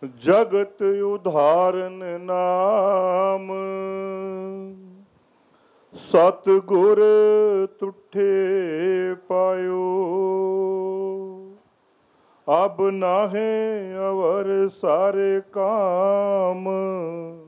जगत उदाहरण नाम। सतगुर तुठे पायो, अब नाहे अवर सारे काम।